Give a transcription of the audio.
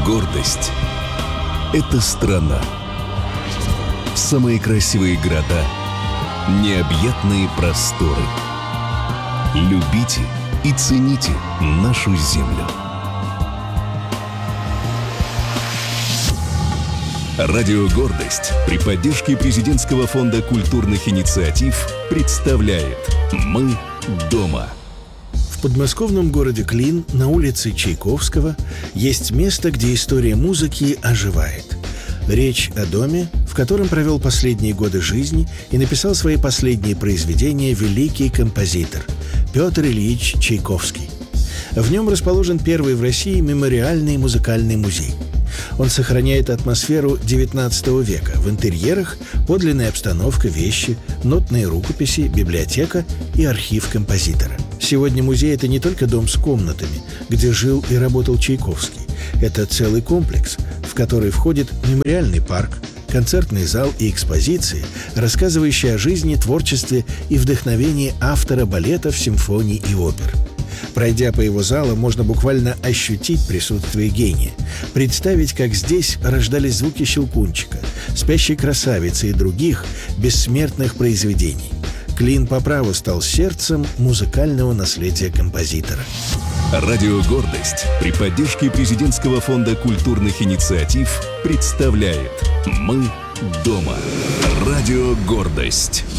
Гордость — это страна. Самые красивые города, необъятные просторы. Любите и цените нашу землю. Радио «Гордость» при поддержке Президентского фонда культурных инициатив представляет «Мы дома». В подмосковном городе Клин на улице Чайковского есть место, где история музыки оживает. Речь о доме, в котором провел последние годы жизни и написал свои последние произведения великий композитор Петр Ильич Чайковский. В нем расположен первый в России мемориальный музыкальный музей. Он сохраняет атмосферу XIX века. В интерьерах подлинная обстановка, вещи, нотные рукописи, библиотека и архив композитора. Сегодня музей — это не только дом с комнатами, где жил и работал Чайковский. Это целый комплекс, в который входит мемориальный парк, концертный зал и экспозиции, рассказывающие о жизни, творчестве и вдохновении автора балетов, симфоний и опер. Пройдя по его залу, можно буквально ощутить присутствие гения, представить, как здесь рождались звуки Щелкунчика, «Спящей красавицы» и других бессмертных произведений. Клин по праву стал сердцем музыкального наследия композитора. Радио «Гордость» при поддержке Президентского фонда культурных инициатив представляет «Мы дома». Радио «Гордость».